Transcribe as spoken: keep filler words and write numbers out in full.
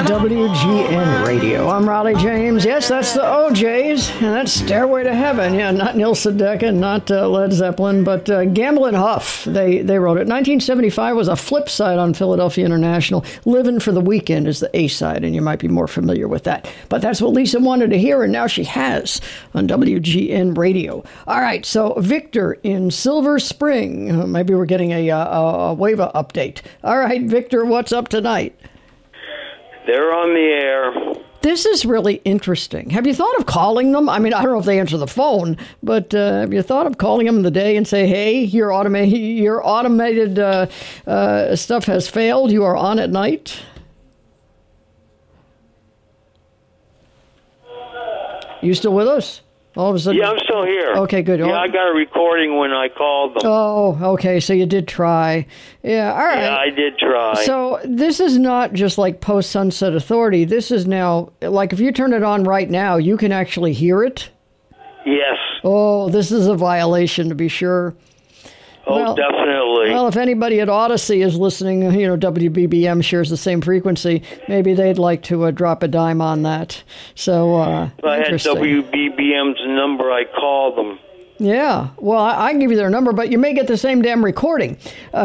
W G N Radio. I'm Raleigh James. Yes, that's the O Js, and that's Stairway to Heaven. Yeah, not Neil Sedaka, not uh, Led Zeppelin, but uh, Gamble and Huff. They they wrote it. nineteen seventy-five was a flip side on Philadelphia International. Livin' for the Weekend is the A side, and you might be more familiar with that. But that's what Lisa wanted to hear, and now she has on W G N Radio. All right, so Victor in Silver Spring. Uh, maybe we're getting a, uh, a Wava update. All right, Victor, what's up tonight? They're on the air. This is really interesting. Have you thought of calling them? I mean, I don't know if they answer the phone, but uh, have you thought of calling them in the day and say, hey, your, automa- your automated uh, uh, stuff has failed. You are on at night? You still with us? All of a sudden, yeah, I'm still here. Okay, good. Yeah, I got a recording when I called them. Oh, okay, so you did try. Yeah, all right. Yeah, I did try. So this is not just like post-sunset authority. This is now, like if you turn it on right now, you can actually hear it? Yes. Oh, this is a violation to be sure. Oh, well, definitely. Well, if anybody at Odyssey is listening, you know, W B B M shares the same frequency. Maybe they'd like to uh, drop a dime on that. So, uh, if I had W B B M's number, I called them. Yeah. Well, I, I can give you their number, but you may get the same damn recording. Uh,